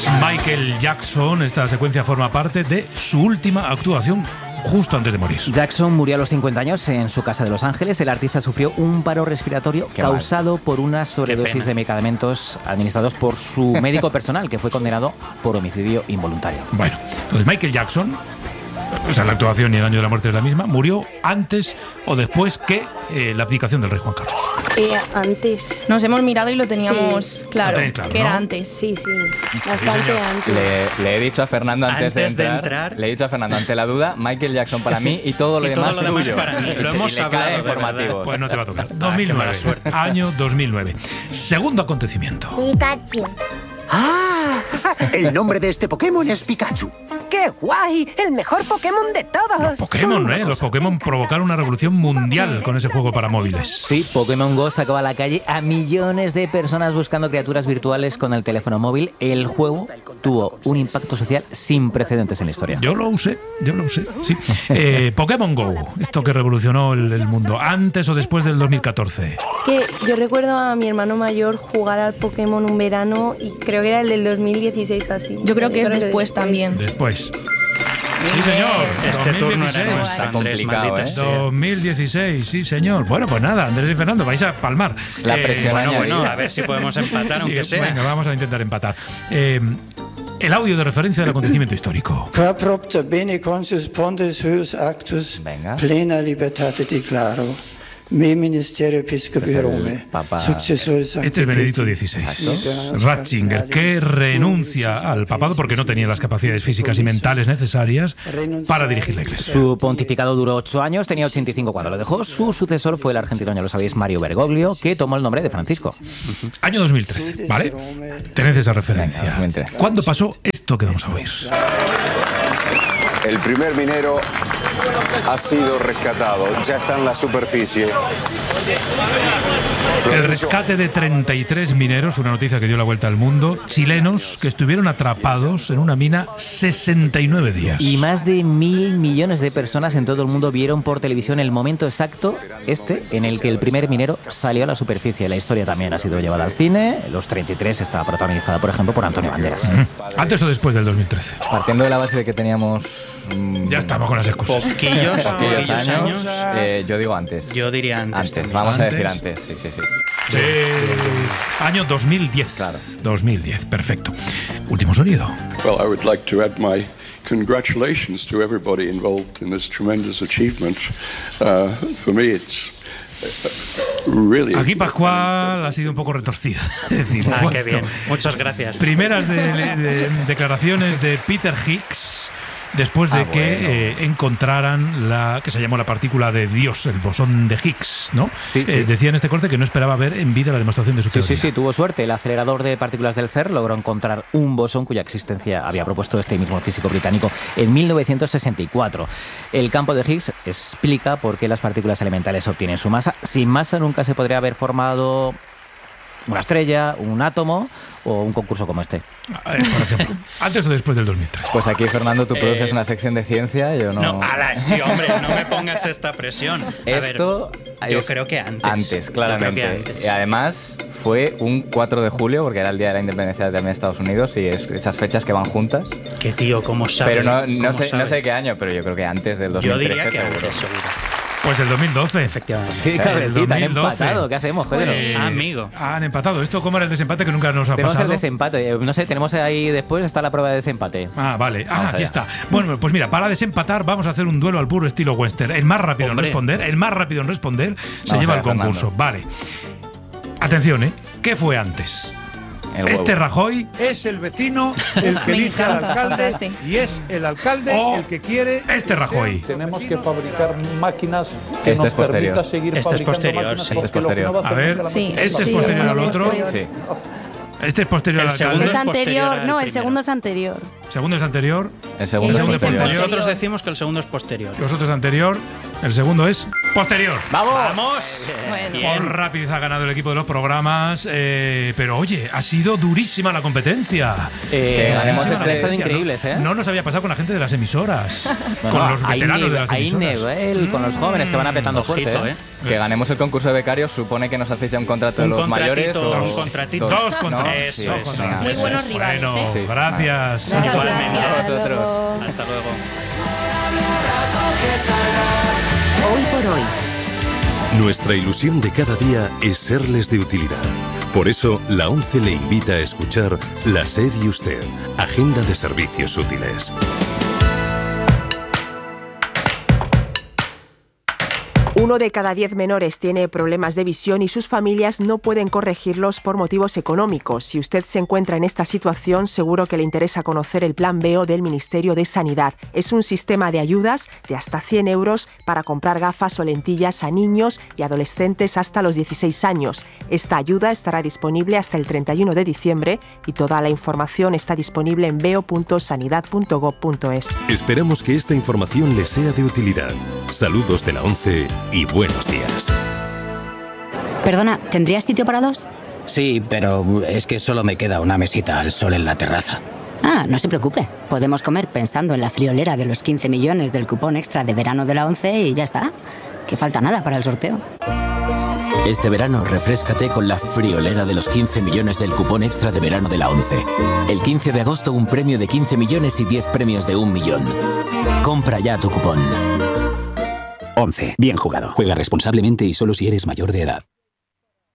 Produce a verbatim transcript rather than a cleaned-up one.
Es Michael Jackson. Esta secuencia forma parte de su última actuación justo antes de morir. Jackson murió a los cincuenta años en su casa de Los Ángeles. El artista sufrió un paro respiratorio Qué causado mal. por una sobredosis de medicamentos administrados por su médico personal, que fue condenado por homicidio involuntario. Bueno, entonces Michael Jackson, o sea, la actuación y el año de la muerte es la misma, murió antes o después que eh, la abdicación del rey Juan Carlos. Eh, antes. Nos hemos mirado y lo teníamos sí. claro, claro, que ¿no? era antes. Sí, sí, bastante sí, antes. Le, le he dicho a Fernando antes, antes de, de entrar, entrar, le he dicho a Fernando ante la duda, Michael Jackson para mí y todo lo y demás todo lo tuyo. demás para mí. Lo y hemos le hablado cae de informativos. Pues no te va a tocar. dos mil nueve, año dos mil nueve. Segundo acontecimiento. Pikachu. ¡Ah! El nombre de este Pokémon es Pikachu. ¡Qué guay! ¡El mejor Pokémon de todos! Los Pokémon, ¿eh? Los Pokémon provocaron una revolución mundial con ese juego para móviles. Sí, Pokémon Go sacó a la calle a millones de personas buscando criaturas virtuales con el teléfono móvil. El juego tuvo un impacto social sin precedentes en la historia. Yo lo usé, yo lo usé, sí. Eh, Pokémon Go, esto que revolucionó el, el mundo, ¿antes o después del dos mil catorce? Es que yo recuerdo a mi hermano mayor jugar al Pokémon un verano y creo que era el del dos mil dieciséis o así. Yo creo que es Creo después también. Después. Sí, señor. Este turno era dos mil dieciséis. nuestro, Andrés, complicado, maldita ¿eh? sea. dos mil dieciséis, sí, señor. Bueno, pues nada, Andrés y Fernando, vais a palmar. La Eh, presión Bueno, añadida. bueno, a ver si podemos empatar, aunque sea. Venga, vamos a intentar empatar. Eh, el audio de referencia del acontecimiento histórico. Qua propter bene consus pontes huius actus Venga. plena libertate declaro. Me ministerio episcopi Rome. Papa. Successore Sancti Este es Benedicto Peti. dieciséis. Ratzinger, que renuncia al papado porque no tenía las capacidades físicas y mentales necesarias para dirigir la iglesia. Su pontificado duró ocho años, tenía ochenta y cinco cuando lo dejó. Su sucesor fue el argentino, ya lo sabéis, Mario Bergoglio, que tomó el nombre de Francisco. Año dos mil trece, ¿vale? Tened esa referencia. Venga, dos mil trece. ¿Cuándo pasó esto que vamos a oír? El primer minero ha sido rescatado, ya está en la superficie. El rescate de treinta y tres mineros, una noticia que dio la vuelta al mundo, chilenos que estuvieron atrapados en una mina sesenta y nueve días. Y más de mil millones de personas en todo el mundo vieron por televisión el momento exacto, este, en el que el primer minero salió a la superficie. La historia también ha sido llevada al cine. Los treinta y tres estaba protagonizada, por ejemplo, por Antonio Banderas. Uh-huh. ¿Antes o después del dos mil trece? Partiendo de la base de que teníamos... Mmm, Ya estamos con las excusas. Poquillos, poquillos poquillos años, años. eh, yo digo antes. Yo diría antes. Antes, también. vamos ¿Antes? a decir antes, sí, sí, sí. Sí. Año dos mil diez. Claro. dos mil diez, perfecto. Último sonido. Well, I would like to add my congratulations to everybody involved in this tremendous achievement. Uh, for me, it's really... Aquí Pascual ha sido un poco retorcido. Es decir, Ah, bueno, qué bien. Muchas gracias. Primeras de, de- de- declaraciones de Peter Higgs después de Ah, que bueno. eh, encontraran la que se llamó la partícula de Dios, el bosón de Higgs, ¿no? Sí, sí. Eh, decía en este corte que no esperaba ver en vida la demostración de su Sí, teoría. sí, sí, tuvo suerte. El acelerador de partículas del C E R logró encontrar un bosón cuya existencia había propuesto este mismo físico británico en mil novecientos sesenta y cuatro. El campo de Higgs explica por qué las partículas elementales obtienen su masa. Sin masa nunca se podría haber formado una estrella, un átomo o un concurso como este. Eh, por ejemplo, antes o después del dos mil trece. Pues aquí, Fernando, tú produces Eh, una sección de ciencia, yo no... No, ala, sí, hombre, no me pongas esta presión. A Esto ver, yo es creo que antes. Antes, Yo claramente. creo que antes. Y además fue un cuatro de julio, porque era el día de la independencia también de Estados Unidos, y es esas fechas que van juntas. Qué tío, cómo sabe. Pero no, no, cómo sé, sabe. no sé qué año, pero yo creo que antes del dos mil Yo trece diría que seguro. antes, seguro. Pues el dos mil doce. Efectivamente. Qué cabecita, han dos mil doce. empatado. ¿Qué hacemos, Pedro? Eh, Amigo. Han empatado. ¿Esto cómo era el desempate que nunca nos ha Tenemos pasado? el desempate. Eh, No sé, tenemos ahí después está la prueba de desempate. Ah, vale. Ah, Vamos aquí allá. está. Bueno, pues mira, para desempatar vamos a hacer un duelo al puro estilo western. El más rápido Hombre. en responder, el más rápido en responder se Vamos lleva allá, el concurso. Fernando. Vale. Atención, ¿eh? ¿Qué fue antes? El huevo. Este Rajoy Es el vecino el que Me elige al encanta esta alcalde frase. y es el alcalde O el que quiere... este que Rajoy. sea- Tenemos que fabricar máquinas que Este nos es posterior. permita seguir Este es fabricando posterior, máquinas sí. porque Este es lo que no va A hacer ver, nunca la sí, máquina este es es posterior al sí, otro. sí. Sí. Este es posterior El al segundo Es alcalde. es posterior anterior, al no, el primero. segundo es anterior. Segundo es anterior. El segundo Ellos es segundo dicen posterior. posterior. Nosotros decimos que el segundo es posterior. Los otros anterior. El segundo es posterior. ¡Vamos! ¡Vamos! Bueno. Por rapidez ha ganado el equipo de los programas, eh, pero oye, ha sido durísima la competencia. Eh, Que ganemos han este- estado increíbles, ¿eh? No, no nos había pasado con la gente de las emisoras, Bueno, con los hay veteranos nive- de las hay emisoras. nivel con los jóvenes que van apretando Ojito, fuerte. ¿eh? Que ganemos el concurso de becarios supone que nos hacéis ya un contrato de Un los mayores. contratito, o- un contratito. Dos, Dos contra ¿no? tres. Sí, Eso sí, es. venga. Muy buenos rivales, Bueno, ¿eh? Sí. gracias. Muchas Igualmente. gracias. A vosotros. luego. Hasta luego. Hoy por hoy. Nuestra ilusión de cada día es serles de utilidad. Por eso, la ONCE le invita a escuchar La SER y Usted, Agenda de Servicios Útiles. Uno de cada diez menores tiene problemas de visión y sus familias no pueden corregirlos por motivos económicos. Si usted se encuentra en esta situación, seguro que le interesa conocer el Plan B E O del Ministerio de Sanidad. Es un sistema de ayudas de hasta cien euros para comprar gafas o lentillas a niños y adolescentes hasta los dieciséis años. Esta ayuda estará disponible hasta el treinta y uno de diciembre y toda la información está disponible en veo punto sanidad punto gob punto es. Esperamos que esta información les sea de utilidad. Saludos de la ONCE y buenos días. Perdona, ¿tendrías sitio para dos? Sí, pero es que solo me queda una mesita al sol en la terraza. Ah, no se preocupe. Podemos comer pensando en la friolera de los quince millones del cupón extra de verano de la ONCE y ya está. Que falta nada para el sorteo. Este verano refréscate con la friolera de los quince millones del cupón extra de verano de la ONCE. El quince de agosto un premio de quince millones y diez premios de un millón. Compra ya tu cupón. ONCE. Bien jugado. Juega responsablemente y solo si eres mayor de edad.